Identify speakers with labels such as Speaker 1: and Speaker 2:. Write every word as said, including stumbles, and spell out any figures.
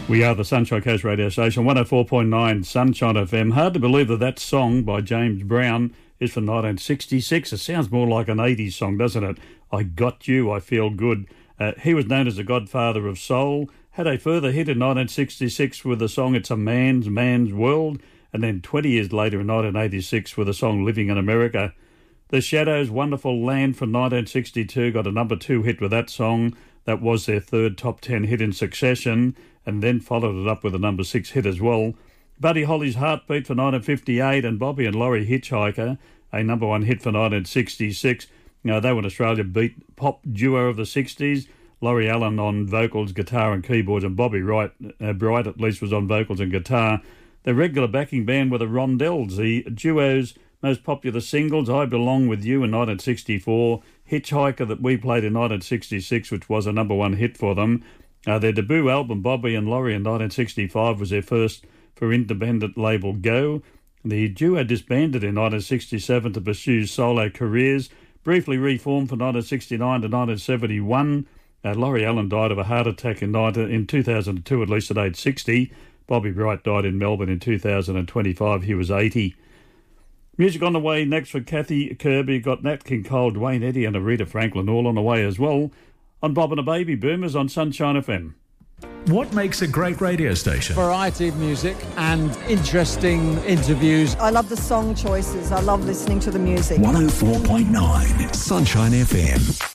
Speaker 1: We are the Sunshine Coast radio station, one oh four point nine Sunshine F M. Hard to believe that that song by James Brown is from nineteen sixty-six. It sounds more like an eighties song, doesn't it? I Got You, I Feel Good. Uh, he was known as the godfather of soul, had a further hit in nineteen sixty-six with the song It's a Man's, Man's World, and then twenty years later in nineteen eighty-six with the song Living in America. The Shadows' Wonderful Land from nineteen sixty-two got a number two hit with that song. That was their third top ten hit in succession, and then followed it up with a number six hit as well. Buddy Holly's Heartbeat for nineteen fifty-eight, and Bobby and Laurie Hitchhiker, a number one hit for nineteen sixty-six. Now, they were an Australia beat pop duo of the sixties. Laurie Allen on vocals, guitar and keyboards, and Bobby Wright, uh, Bright at least, was on vocals and guitar. The regular backing band were the Rondells, the duo's most popular singles, I Belong With You in nineteen sixty-four, Hitchhiker that we played in nineteen sixty-six, which was a number one hit for them. Uh, their debut album, Bobby and Laurie, in nineteen sixty-five, was their first for independent label Go. The duo disbanded in nineteen sixty-seven to pursue solo careers, briefly reformed from nineteen sixty-nine to nineteen seventy-one. Uh, Laurie Allen died of a heart attack in, nineteen, in two thousand two, at least at age sixty. Bobby Bright died in Melbourne in two thousand twenty-five. He was eighty. Music on the way next for Kathy Kirby. Got Nat King Cole, Dwayne Eddy and Aretha Franklin all on the way as well. On Bob and a Baby Boomers on Sunshine F M.
Speaker 2: What makes a great radio station?
Speaker 3: Variety of music and interesting interviews.
Speaker 4: I love the song choices. I love listening to the music.
Speaker 2: one oh four point nine Sunshine F M.